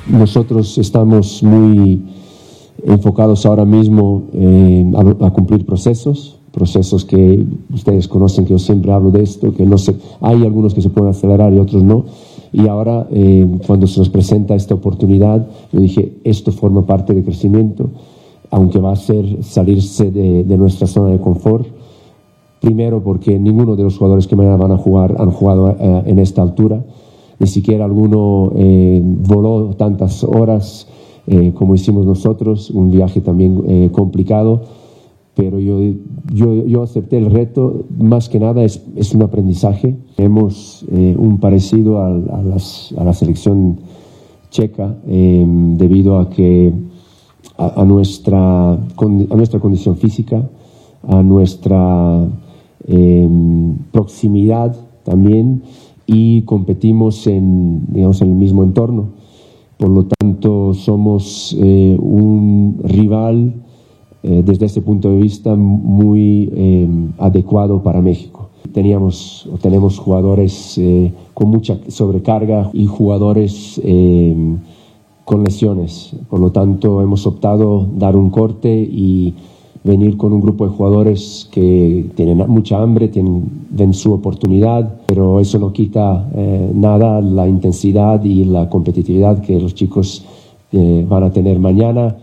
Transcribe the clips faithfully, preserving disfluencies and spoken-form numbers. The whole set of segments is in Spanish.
nosotros estamos muy enfocados ahora mismo eh, a, a cumplir procesos, procesos que ustedes conocen, que yo siempre hablo de esto, que no se, hay algunos que se pueden acelerar y otros no. Y ahora, eh, cuando se nos presenta esta oportunidad, yo dije, esto forma parte del crecimiento, aunque va a ser salirse de, de nuestra zona de confort. Primero, porque ninguno de los jugadores que mañana van a jugar han jugado eh, en esta altura. Ni siquiera alguno eh, voló tantas horas eh, como hicimos nosotros. Un viaje también eh, complicado. Pero yo, yo, yo acepté el reto. Más que nada es, es un aprendizaje. Tenemos eh, un parecido a, a, las, a la selección checa eh, debido a que a, a, nuestra, a nuestra condición física, a nuestra eh, proximidad también, y competimos en, digamos, en el mismo entorno. Por lo tanto, somos eh, un rival eh, desde ese punto de vista muy eh, adecuado para México. Teníamos o tenemos jugadores eh, con mucha sobrecarga y jugadores eh, con lesiones. Por lo tanto, hemos optado dar un corte y venir con un grupo de jugadores que tienen mucha hambre, tienen, ven su oportunidad, pero eso no quita eh, nada la intensidad y la competitividad que los chicos eh, van a tener mañana.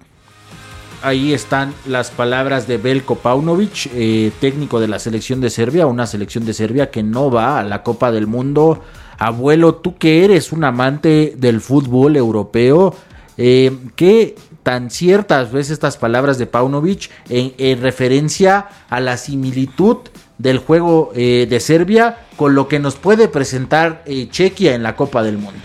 Ahí están las palabras de Veljko Paunovic, eh, técnico de la selección de Serbia, una selección de Serbia que no va a la Copa del Mundo. Abuelo, tú que eres un amante del fútbol europeo, eh, ¿qué tan ciertas ves estas palabras de Paunovic en, en referencia a la similitud del juego eh, de Serbia con lo que nos puede presentar eh, Chequia en la Copa del Mundo?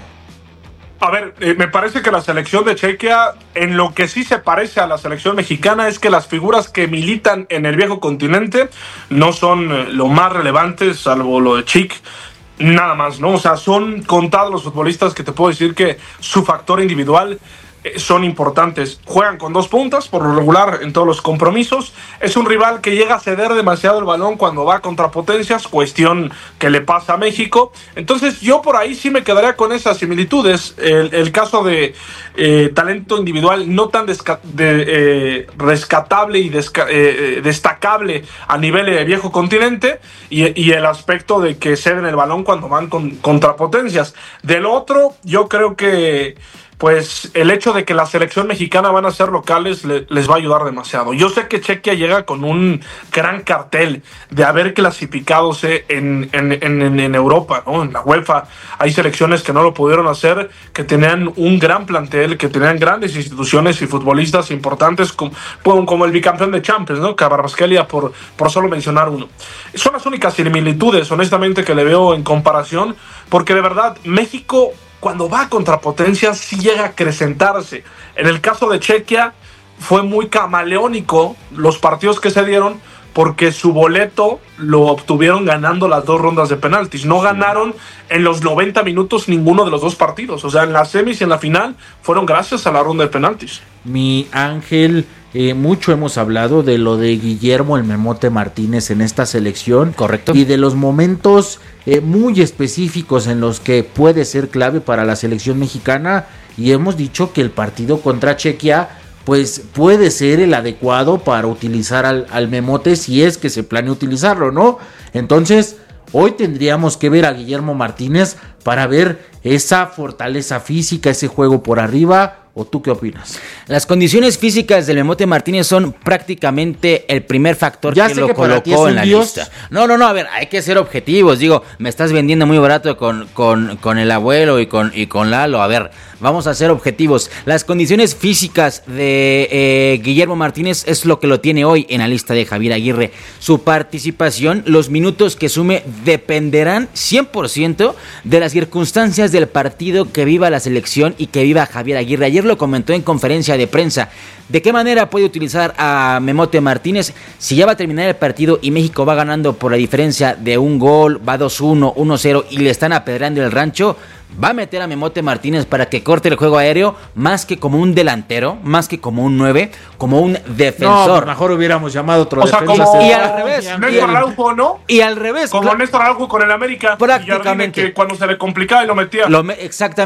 A ver, eh, me parece que la selección de Chequia, en lo que sí se parece a la selección mexicana, es que las figuras que militan en el viejo continente no son eh, lo más relevantes, salvo lo de Chic, nada más, ¿no? O sea, son contados los futbolistas que te puedo decir que su factor individual son importantes. Juegan con dos puntas por lo regular en todos los compromisos. Es un rival que llega a ceder demasiado el balón cuando va contra potencias, cuestión que le pasa a México. Entonces yo por ahí sí me quedaría con esas similitudes. El, el caso de eh, talento individual no tan desca- de, eh, rescatable y desca- eh, destacable a nivel de viejo continente, y, y el aspecto de que ceden el balón cuando van con, contra potencias. Del otro, yo creo que pues el hecho de que la selección mexicana van a ser locales le, les va a ayudar demasiado. Yo sé que Chequia llega con un gran cartel de haber clasificado en, en, en, en Europa, ¿no? En la UEFA hay selecciones que no lo pudieron hacer, que tenían un gran plantel, que tenían grandes instituciones y futbolistas importantes como, como el bicampeón de Champions, ¿no? Kvaratskhelia, por, por solo mencionar uno. Son las únicas similitudes, honestamente, que le veo en comparación, porque de verdad México, cuando va contra potencias, sí llega a acrecentarse. En el caso de Chequia fue muy camaleónico los partidos que se dieron, porque su boleto lo obtuvieron ganando las dos rondas de penaltis. No ganaron en los noventa minutos ninguno de los dos partidos. O sea, en las semis y en la final fueron gracias a la ronda de penaltis. Mi Ángel, eh, mucho hemos hablado de lo de Guillermo el Memote Martínez en esta selección. Correcto. Y de los momentos eh, muy específicos en los que puede ser clave para la selección mexicana. Y hemos dicho que el partido contra Chequia pues puede ser el adecuado para utilizar al, al Memote, si es que se planea utilizarlo, ¿no? Entonces, hoy tendríamos que ver a Guillermo Martínez para ver esa fortaleza física, ese juego por arriba. ¿O tú qué opinas? Las condiciones físicas del Memote Martínez son prácticamente el primer factor ya que sé lo que colocó en la Dios. lista. No, no, no, a ver, hay que ser objetivos. Digo, me estás vendiendo muy barato con, con, con el abuelo y con, y con Lalo. A ver, vamos a ser objetivos. Las condiciones físicas de eh, Guillermo Martínez es lo que lo tiene hoy en la lista de Javier Aguirre. Su participación, los minutos que sume, dependerán cien por ciento de las circunstancias del partido que viva la selección y que viva Javier Aguirre. Ayer lo comentó en conferencia de prensa. ¿De qué manera puede utilizar a Memote Martínez? Si ya va a terminar el partido y México va ganando por la diferencia de un gol, va dos uno, uno cero y le están apedrando el rancho, va a meter a Memote Martínez para que corte el juego aéreo, más que como un delantero, más que como un nueve, como un defensor. No, mejor hubiéramos llamado otro o sea, defensa. como Y al revés. Néstor Araujo, ¿no? Y al revés. Como claro. Néstor Araujo con el América. Prácticamente. Que cuando se le complicaba y lo metía. Lo me- exactamente.